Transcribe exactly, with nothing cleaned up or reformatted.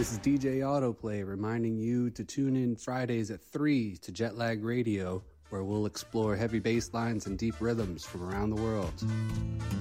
This is D J Autoplay reminding you to tune in Fridays at three to Jetlag Radio, where we'll explore heavy bass lines and deep rhythms from around the world.